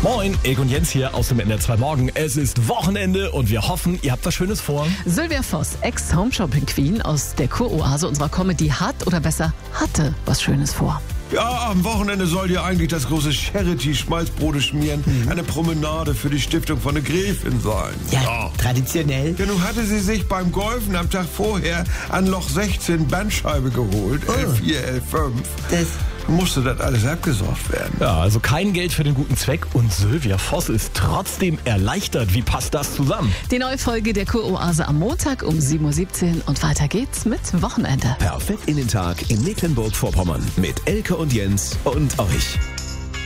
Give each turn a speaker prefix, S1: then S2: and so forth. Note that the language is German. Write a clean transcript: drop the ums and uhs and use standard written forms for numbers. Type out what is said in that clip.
S1: Moin, Egon Jens hier aus dem NDR 2 Morgen. Es ist Wochenende und wir hoffen, ihr habt was Schönes vor.
S2: Sylvia Voss, Ex-Home-Shopping-Queen aus der Kuroase unserer Comedy, hat oder besser hatte was Schönes vor.
S3: Ja, am Wochenende soll ja eigentlich das große Charity-Schmalzbrote schmieren. Eine Promenade für die Stiftung von der Gräfin sein.
S4: Ja, traditionell.
S3: Ja, nun hatte sie sich beim Golfen am Tag vorher an Loch 16 Bandscheibe geholt. L4, L5.
S4: Das
S3: Musste das alles abgesorgt werden.
S1: Ja, also kein Geld für den guten Zweck und Sylvia Voss ist trotzdem erleichtert. Wie passt das zusammen?
S2: Die neue Folge der Kuroase am Montag um 7.17 Uhr und weiter geht's mit Wochenende.
S5: Perfekt in den Tag in Mecklenburg-Vorpommern mit Elke und Jens und euch.